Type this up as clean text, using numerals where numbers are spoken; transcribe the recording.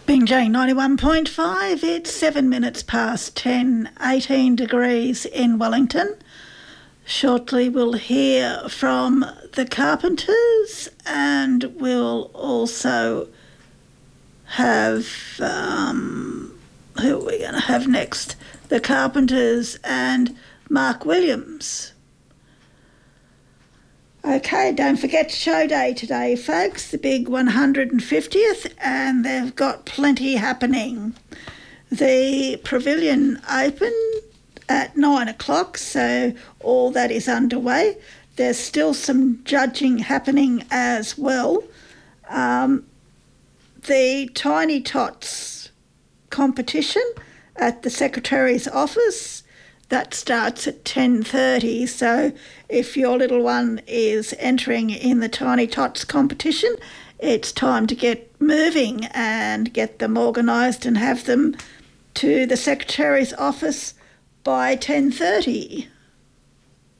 Bingjay 91.5, it's 7 minutes past 10, 18 degrees in Wellington. Shortly we'll hear from the Carpenters and we'll also have, who are we going to have next? The Carpenters and Mark Williams. Okay, don't forget show day today, folks, the big 150th, and they've got plenty happening. The Pavilion open at 9 o'clock, so all that is underway. There's still some judging happening as well. The Tiny Tots competition at the Secretary's office, that starts at 10:30, so if your little one is entering in the Tiny Tots competition, it's time to get moving and get them organised and have them to the Secretary's office by 10:30.